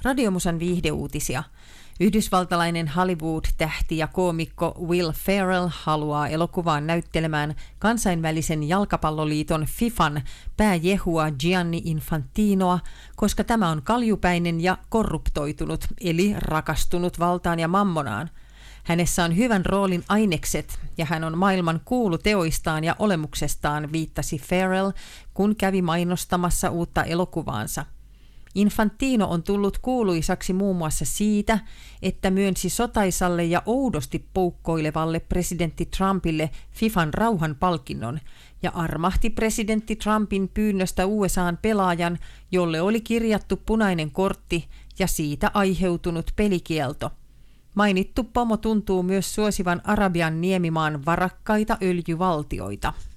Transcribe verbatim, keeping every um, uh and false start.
Radiomusan viihdeuutisia. Yhdysvaltalainen Hollywood-tähti ja koomikko Will Ferrell haluaa elokuvaan näyttelemään kansainvälisen jalkapalloliiton FIFAn pääjehua Gianni Infantinoa, koska tämä on kaljupäinen ja korruptoitunut, eli rakastunut valtaan ja mammonaan. Hänessä on hyvän roolin ainekset ja hän on maailman kuulu teoistaan ja olemuksestaan, viittasi Ferrell, kun kävi mainostamassa uutta elokuvaansa. Infantino on tullut kuuluisaksi muun muassa siitä, että myönsi sotaisalle ja oudosti poukkoilevalle presidentti Trumpille FIFAn rauhanpalkinnon ja armahti presidentti Trumpin pyynnöstä U S A:n pelaajan, jolle oli kirjattu punainen kortti ja siitä aiheutunut pelikielto. Mainittu pomo tuntuu myös suosivan Arabian niemimaan varakkaita öljyvaltioita.